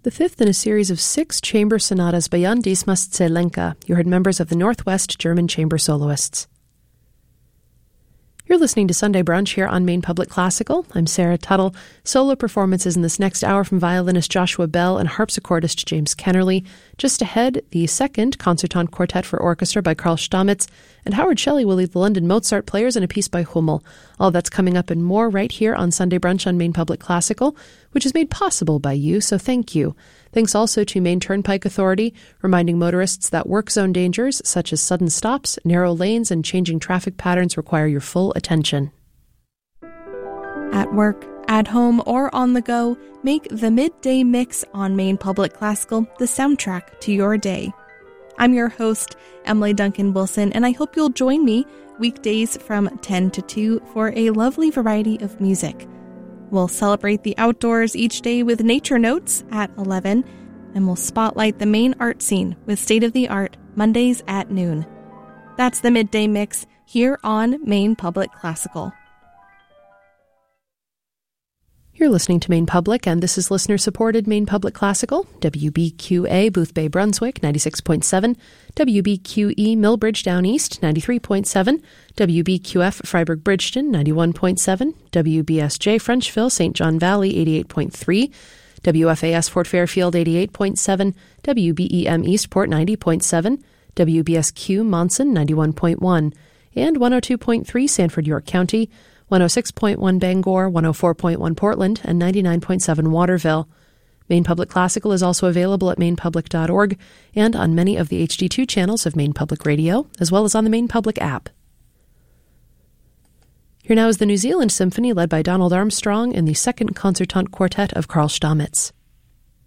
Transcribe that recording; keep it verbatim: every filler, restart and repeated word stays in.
The fifth in a series of six chamber sonatas by Jan Dismas Zelenka. You heard members of the Northwest German Chamber Soloists. You're listening to Sunday Brunch here on Maine Public Classical. I'm Sarah Tuttle. Solo performances in this next hour from violinist Joshua Bell and harpsichordist James Kennerly. Just ahead, the second Concertante Quartet for Orchestra by Carl Stamitz, and Howard Shelley will lead the London Mozart Players in a piece by Hummel. All that's coming up and more right here on Sunday Brunch on Maine Public Classical, which is made possible by you, so thank you. Thanks also to Maine Turnpike Authority, reminding motorists that work zone dangers such as sudden stops, narrow lanes, and changing traffic patterns require your full attention. At work, at home, or on the go, make the Midday Mix on Maine Public Classical the soundtrack to your day. I'm your host, Emily Duncan Wilson, and I hope you'll join me weekdays from ten to two for a lovely variety of music. We'll celebrate the outdoors each day with Nature Notes at eleven, and we'll spotlight the Maine art scene with State of the Art Mondays at noon. That's the Midday Mix here on Maine Public Classical. You're listening to Maine Public, and this is listener-supported Maine Public Classical, W B Q A Boothbay Brunswick, ninety-six point seven, W B Q E Millbridge Down East, ninety-three point seven, W B Q F Freiburg Bridgeton, ninety-one point seven, W B S J Frenchville, Saint John Valley, eighty-eight point three, W F A S Fort Fairfield, eighty-eight point seven, W B E M Eastport, ninety point seven, W B S Q Monson, ninety-one point one, and one oh two point three Sanford, York County, one oh six point one Bangor, one oh four point one Portland, and ninety-nine point seven Waterville. Maine Public Classical is also available at maine public dot org and on many of the H D two channels of Maine Public Radio, as well as on the Maine Public app. Here now is the New Zealand Symphony led by Donald Armstrong and the Second Concertante Quartet of Carl Stamitz.